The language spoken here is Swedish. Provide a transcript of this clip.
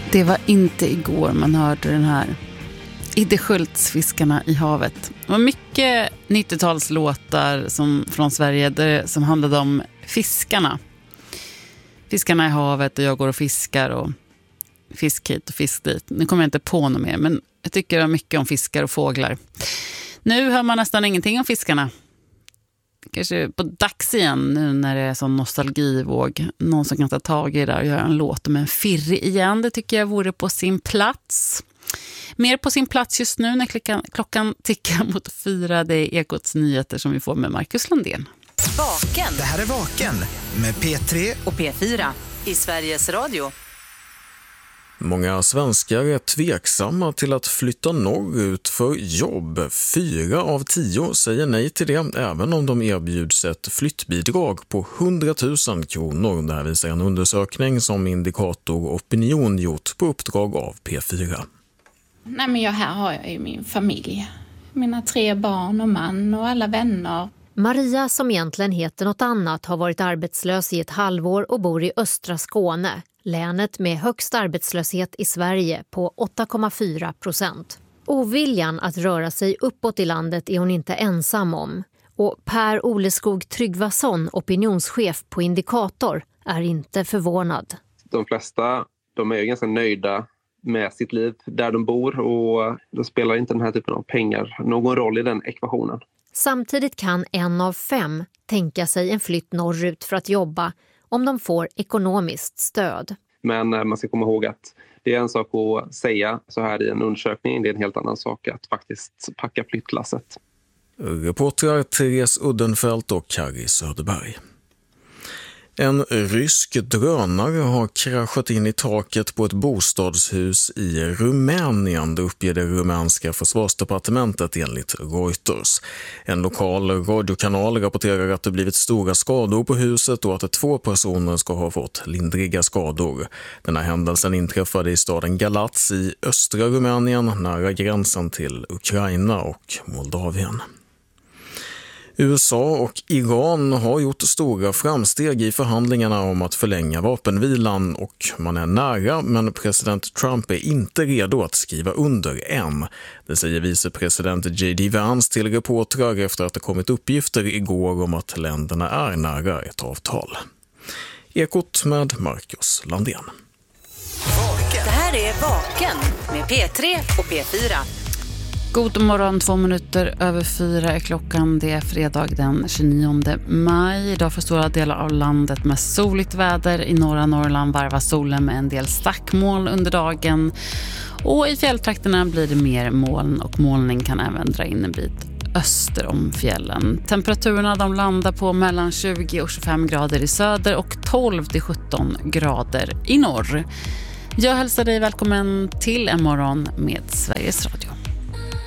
Det var inte igår man hörde den här Idde Schultz, Fiskarna i havet. Det var mycket 90-talslåtar från Sverige som handlade om fiskarna. Fiskarna i havet och jag går och fiskar och fisk hit och fisk dit. Nu kommer jag inte på något mer, men jag tycker mycket om fiskar och fåglar. Nu hör man nästan ingenting om fiskarna. Kanske på dags igen nu när det är sån nostalgivåg. Någon som kan ta tag i det där och göra en låt om en firri igen. Det tycker jag vore på sin plats. Mer på sin plats just nu när klockan tickar mot 4. Det är Ekots nyheter som vi får med Marcus Landén. Vaken. Det här är Vaken med P3 och P4 i Sveriges Radio. Många svenskar är tveksamma till att flytta norrut för jobb. 4 av 10 säger nej till det, även om de erbjuds ett flyttbidrag på 100 000 kronor. Det här visar en undersökning som Indikator Opinion gjort på uppdrag av P4. Nej, men här har jag ju min familj. Mina 3 barn och man och alla vänner. Maria, som egentligen heter något annat, har varit arbetslös i ett halvår och bor i östra Skåne. Länet med högst arbetslöshet i Sverige på 8,4%. Oviljan att röra sig uppåt i landet är hon inte ensam om. Och Per Oleskog Tryggvason, opinionschef på Indikator, är inte förvånad. De flesta de är ganska nöjda med sitt liv där de bor och då spelar inte den här typen av pengar någon roll i den ekvationen. Samtidigt kan 1 av 5 tänka sig en flytt norrut för att jobba om de får ekonomiskt stöd. Men man ska komma ihåg att det är en sak att säga så här i en undersökning. Det är en helt annan sak att faktiskt packa flyttlasset. Reportrar Therese Uddenfelt och Kari Söderberg. En rysk drönare har kraschat in i taket på ett bostadshus i Rumänien. Det uppger det rumänska försvarsdepartementet enligt Reuters. En lokal radiokanal rapporterar att det blivit stora skador på huset och att 2 personer ska ha fått lindriga skador. Den här händelsen inträffade i staden Galați i östra Rumänien nära gränsen till Ukraina och Moldavien. USA och Iran har gjort stora framsteg i förhandlingarna om att förlänga vapenvilan och man är nära, men president Trump är inte redo att skriva under än. Det säger vicepresident J.D. Vance till reportrar efter att det kommit uppgifter igår om att länderna är nära ett avtal. Ekot med Marcus Landén. Det här är Vaken med P3 och P4. God morgon, 2 minuter över 4 är klockan. Det är fredag den 29 maj. Idag för stora delar av landet med soligt väder. I norra Norrland varvar solen med en del stackmoln under dagen. Och i fjälltrakterna blir det mer moln och molning kan även dra in en bit öster om fjällen. Temperaturerna de landar på mellan 20 och 25 grader i söder och 12 till 17 grader i norr. Jag hälsar dig välkommen till en morgon med Sveriges Radio.